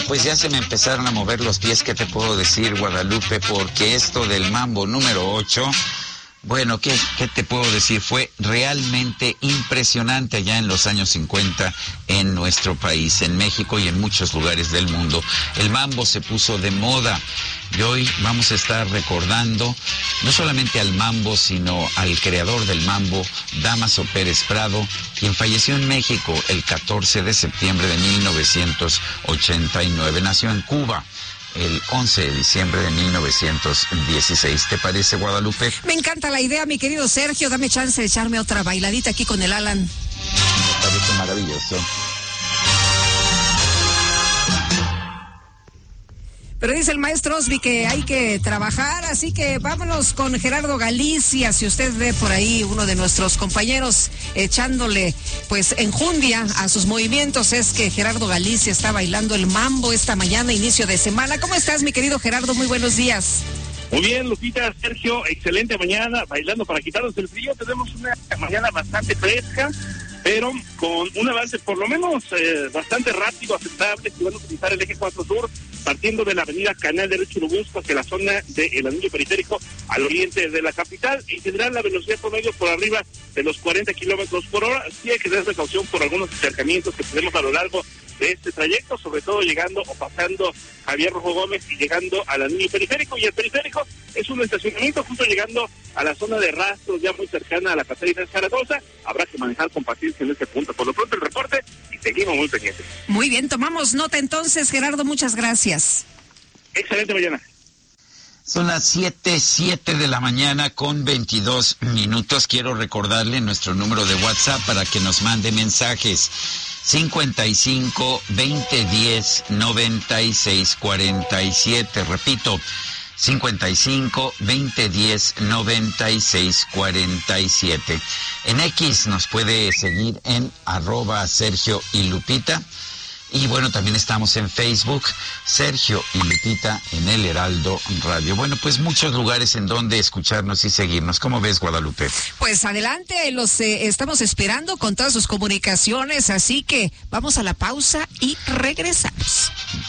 pues ya se me empezaron a mover los pies, ¿qué te puedo decir, Guadalupe? Porque esto del mambo número 8... Bueno, ¿qué te puedo decir? Fue realmente impresionante allá en los años 50 en nuestro país, en México y en muchos lugares del mundo. El mambo se puso de moda y hoy vamos a estar recordando no solamente al mambo, sino al creador del mambo, Dámaso Pérez Prado, quien falleció en México el 14 de septiembre de 1989. Nació en Cuba el 11 de diciembre de 1916. ¿Te parece, Guadalupe? Me encanta la idea, mi querido Sergio. Dame chance de echarme otra bailadita aquí con el Alan. Me parece maravilloso. Pero dice el maestro Osby que hay que trabajar, así que vámonos con Gerardo Galicia. Si usted ve por ahí uno de nuestros compañeros echándole pues enjundia a sus movimientos, es que Gerardo Galicia está bailando el mambo esta mañana, inicio de semana. ¿Cómo estás, mi querido Gerardo? Muy buenos días. Muy bien, Lupita, Sergio, excelente mañana, bailando para quitarnos el frío. Tenemos una mañana bastante fresca, pero con un avance por lo menos bastante rápido, aceptable, que van a utilizar el eje 4 Sur, partiendo de la avenida Canal de Churubusco hacia la zona del anillo periférico al oriente de la capital, y tendrán la velocidad promedio por arriba de los 40 kilómetros por hora. Sí hay que tener precaución por algunos acercamientos que tenemos a lo largo de este trayecto, sobre todo llegando o pasando Javier Rojo Gómez y llegando al anillo periférico. Y el periférico es un estacionamiento justo llegando a la zona de Rastros, ya muy cercana a la Catarina Zaragoza. Habrá que manejar con paciencia en este punto. Por lo pronto el reporte y seguimos muy pendientes. Muy bien, tomamos nota entonces, Gerardo, muchas gracias. Excelente mañana. Son las 7 de la mañana con 22 minutos. Quiero recordarle nuestro número de WhatsApp para que nos mande mensajes. 55 2010 96 47. Repito, 55 2010 96 47. En X nos puede seguir en @Sergio y Lupita. Y bueno, también estamos en Facebook, Sergio y Lupita en el Heraldo Radio. Bueno, pues muchos lugares en donde escucharnos y seguirnos. ¿Cómo ves, Guadalupe? Pues adelante, los estamos esperando con todas sus comunicaciones, así que vamos a la pausa y regresamos.